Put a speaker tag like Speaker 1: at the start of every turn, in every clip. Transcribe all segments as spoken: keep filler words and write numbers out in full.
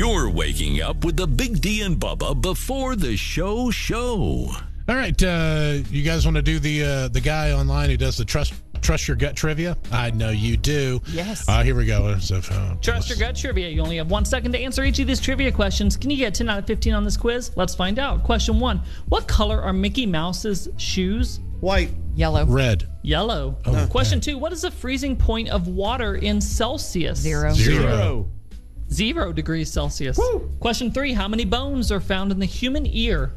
Speaker 1: You're waking up with the Big D and Bubba before the show show.
Speaker 2: All right, uh, you guys want to do the uh, the guy online who does the trust trust your gut trivia? I know you do.
Speaker 3: Yes.
Speaker 2: Uh, here we go. So, uh,
Speaker 4: Trust your gut trivia. You only have one second to answer each of these trivia questions. Can you get ten out of fifteen on this quiz? Let's find out. Question one. What color are Mickey Mouse's shoes?
Speaker 5: White.
Speaker 3: Yellow.
Speaker 2: Red.
Speaker 4: Yellow.
Speaker 2: Oh,
Speaker 4: Question
Speaker 2: okay.
Speaker 4: two. What is the freezing point of water in Celsius?
Speaker 3: Zero.
Speaker 2: Zero.
Speaker 4: Zero degrees Celsius. Woo. Question three. How many bones are found in the human ear?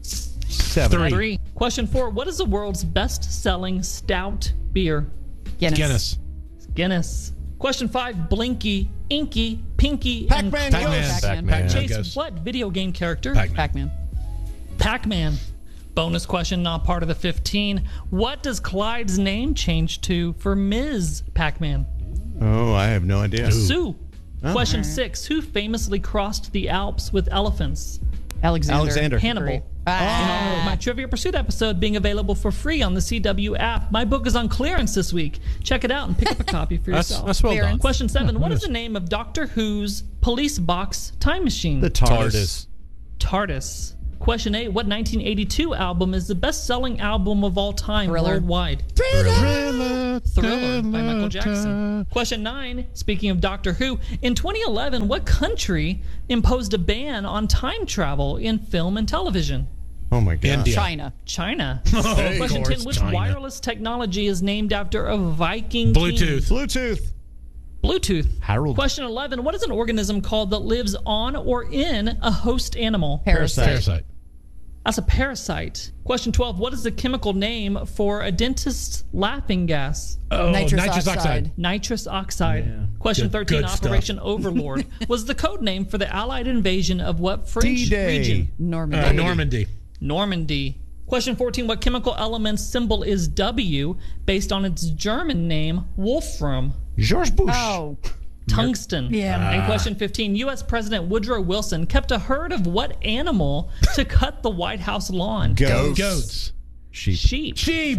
Speaker 5: Seven.
Speaker 2: Three.
Speaker 4: Three. Question four. What is the world's best-selling stout beer?
Speaker 3: Guinness.
Speaker 2: Guinness.
Speaker 4: Guinness. Question five. Blinky, Inky, Pinky,
Speaker 5: Pac-Man.
Speaker 4: and
Speaker 2: Pac-Man.
Speaker 3: Pac-Man.
Speaker 5: Pac-Man.
Speaker 4: Chase,
Speaker 2: Goes.
Speaker 4: what video game character?
Speaker 2: Pac-Man.
Speaker 3: Pac-Man.
Speaker 4: Pac-Man. Bonus question, not part of the fifteen. What does Clyde's name change to for Miz Pac-Man?
Speaker 5: Oh, I have no idea.
Speaker 4: Sue. Question six. Who famously crossed the Alps with elephants?
Speaker 3: Alexander.
Speaker 5: Alexander.
Speaker 4: Hannibal.
Speaker 3: Ah.
Speaker 4: In my Trivia Pursuit episode being available for free on the C W app. My book is on clearance this week. Check it out and pick up a copy for
Speaker 2: That's,
Speaker 4: yourself.
Speaker 2: that's well done.
Speaker 3: Clearance.
Speaker 4: Question seven. What is the name of Doctor Who's police box time machine?
Speaker 5: The TARDIS.
Speaker 4: TARDIS. Question eight. What nineteen eighty-two album is the best-selling album of all time
Speaker 3: Thriller.
Speaker 4: worldwide?
Speaker 2: Thriller.
Speaker 4: Thriller by Michael Jackson. Question nine. Speaking of Doctor Who, in twenty eleven, what country imposed a ban on time travel in film and television?
Speaker 5: Oh, my God.
Speaker 2: India.
Speaker 3: China.
Speaker 4: China.
Speaker 2: Of
Speaker 4: Question
Speaker 2: course,
Speaker 4: ten. Which
Speaker 2: China.
Speaker 4: wireless technology is named after a Viking king?
Speaker 2: Bluetooth.
Speaker 5: Bluetooth.
Speaker 4: Bluetooth.
Speaker 5: Harold.
Speaker 4: Question eleven. What is an organism called that lives on or in a host animal?
Speaker 3: Parasite.
Speaker 2: Parasite.
Speaker 4: That's a parasite. Question twelve. What is the chemical name for a dentist's laughing gas?
Speaker 2: Oh,
Speaker 3: Nitrous oxide.
Speaker 4: Nitrous oxide. Question
Speaker 2: Good-
Speaker 4: thirteen.
Speaker 2: good stuff.
Speaker 4: Operation Overlord was the code name for the Allied invasion of what French
Speaker 5: D-Day.
Speaker 4: region?
Speaker 3: Normandy.
Speaker 2: Uh, Normandy.
Speaker 4: Normandy. Question fourteen. What chemical element's symbol is W based on its German name, Wolfram?
Speaker 5: George Bush.
Speaker 3: Oh.
Speaker 4: Tungsten.
Speaker 3: Yeah.
Speaker 4: And question fifteen. U S President Woodrow Wilson kept a herd of what animal to cut the White House lawn?
Speaker 5: Goats.
Speaker 2: Goats.
Speaker 5: Sheep.
Speaker 4: Sheep.
Speaker 2: Sheep.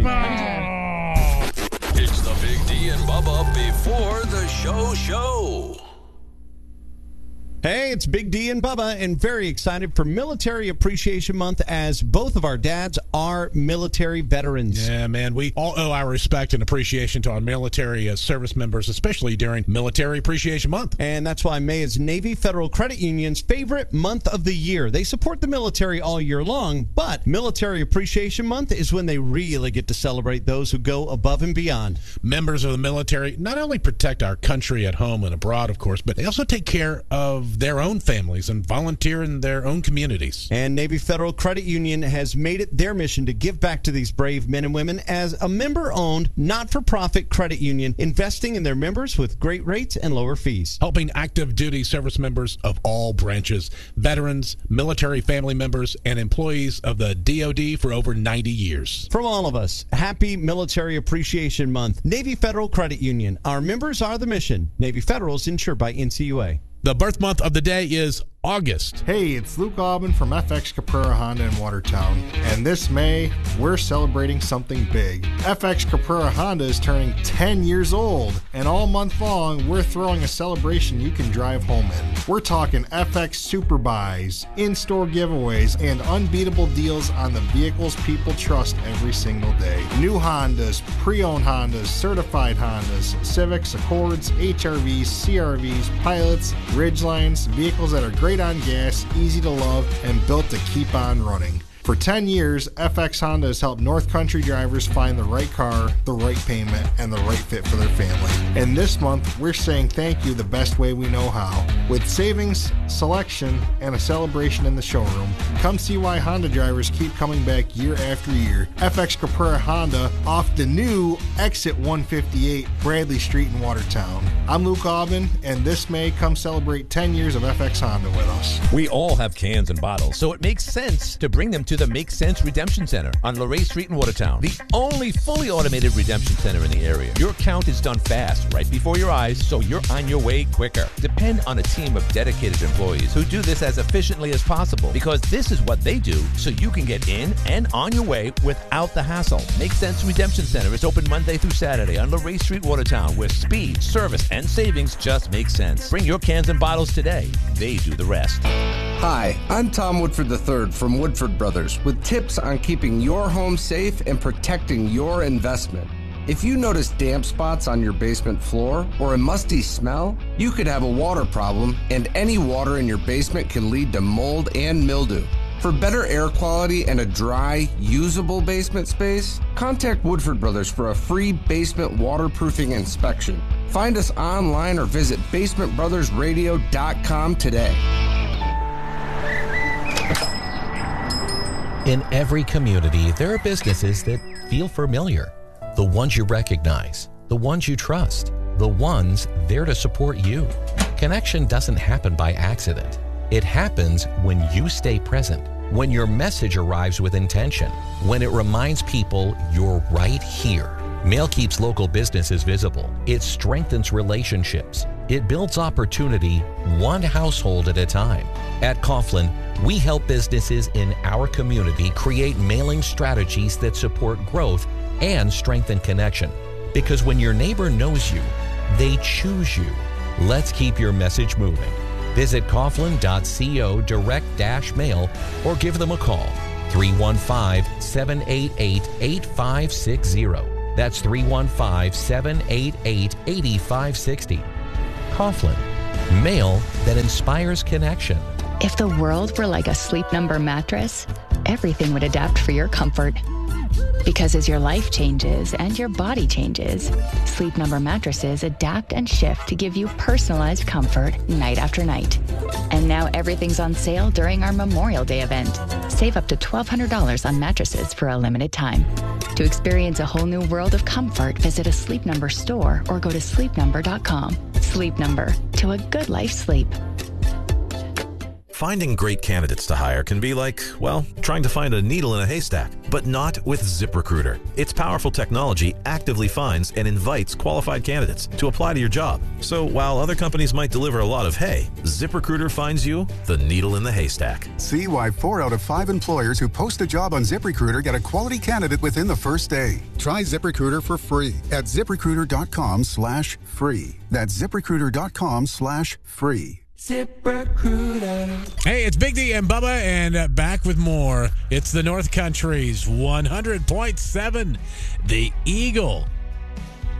Speaker 1: It's the Big D and Bubba before the show show.
Speaker 5: Hey, it's Big D and Bubba, and very excited for Military Appreciation Month as both of our dads are military veterans.
Speaker 2: Yeah, man, we all owe our respect and appreciation to our military uh, service members, especially during Military Appreciation Month.
Speaker 5: And that's why May is Navy Federal Credit Union's favorite month of the year. They support the military all year long, but Military Appreciation Month is when they really get to celebrate those who go above and beyond.
Speaker 2: Members of the military not only protect our country at home and abroad, of course, but they also take care of their own families and volunteer in their own communities.
Speaker 5: And Navy Federal Credit Union has made it their mission to give back to these brave men and women as a member-owned, not-for-profit credit union, investing in their members with great rates and lower fees.
Speaker 2: Helping active duty service members of all branches, veterans, military family members, and employees of the D O D for over ninety years.
Speaker 5: From all of us, happy Military Appreciation Month. Navy Federal Credit Union. Our members are the mission. Navy Federal is insured by N C U A.
Speaker 2: The birth month of the day is August.
Speaker 6: Hey, it's Luke Aubin from F X Caprera Honda in Watertown, and this May, we're celebrating something big. F X Caprera Honda is turning ten years old, and all month long, we're throwing a celebration you can drive home in. We're talking F X Super Buys, in-store giveaways, and unbeatable deals on the vehicles people trust every single day. New Hondas, pre-owned Hondas, certified Hondas, Civics, Accords, H R Vs, C R Vs, Pilots, Ridgelines, vehicles that are great on gas, easy to love, and built to keep on running. For ten years, F X Honda has helped North Country drivers find the right car, the right payment, and the right fit for their family. And this month, we're saying thank you the best way we know how. With savings, selection, and a celebration in the showroom, come see why Honda drivers keep coming back year after year. F X Caprera Honda off the new Exit one fifty-eight Bradley Street in Watertown. I'm Luke Aubin, and this May, come celebrate ten years of F X Honda with us.
Speaker 7: We all have cans and bottles, so it makes sense to bring them to
Speaker 3: to the Make Sense Redemption Center on Luray Street in Watertown, the only fully automated redemption center in the area. Your account is done fast, right before your eyes, so you're on your way quicker. Depend on a team of dedicated employees who do this as efficiently as possible, because this is what they do so you can get in and on your way without the hassle. Make Sense Redemption Center is open Monday through Saturday on Luray Street, Watertown, where speed, service, and savings just make sense. Bring your cans and bottles today. They do the rest.
Speaker 7: Hi, I'm Tom Woodford the third from Woodford Brothers with tips on keeping your home safe and protecting your investment. If you notice damp spots on your basement floor or a musty smell, you could have a water problem, and any water in your basement can lead to mold and mildew. For better air quality and a dry, usable basement space, contact Woodford Brothers for a free basement waterproofing inspection. Find us online or visit basement brothers radio dot com today.
Speaker 8: In every community, there are businesses that feel familiar. The ones you recognize, the ones you trust, the ones there to support you. Connection doesn't happen by accident. It happens when you stay present, when your message arrives with intention, when it reminds people you're right here. Mail keeps local businesses visible. It strengthens relationships. It builds opportunity one household at a time. At Coughlin, we help businesses in our community create mailing strategies that support growth and strengthen connection. Because when your neighbor knows you, they choose you. Let's keep your message moving. Visit coughlin dot co direct dash mail or give them a call. three one five, seven eight eight, eight five six zero. That's three one five, seven eight eight, eight five six zero. Coughlin, mail that inspires connection.
Speaker 9: If the world were like a Sleep Number mattress, everything would adapt for your comfort. Because as your life changes and your body changes, Sleep Number mattresses adapt and shift to give you personalized comfort night after night. And now everything's on sale during our Memorial Day event. Save up to twelve hundred dollars on mattresses for a limited time. To experience a whole new world of comfort, visit a Sleep Number store or go to sleep number dot com. Sleep Number, to a good life sleep.
Speaker 10: Finding great candidates to hire can be like, well, trying to find a needle in a haystack, but not with ZipRecruiter. Its powerful technology actively finds and invites qualified candidates to apply to your job. So while other companies might deliver a lot of hay, ZipRecruiter finds you the needle in the haystack.
Speaker 11: See why four out of five employers who post a job on ZipRecruiter get a quality candidate within the first day. Try ZipRecruiter for free at ZipRecruiter dot com slash free. That's ZipRecruiter dot com slash free.
Speaker 2: ZipRecruiter. Hey, it's Big D and Bubba, and uh, back with more. It's the North Country's one hundred point seven, The Eagle.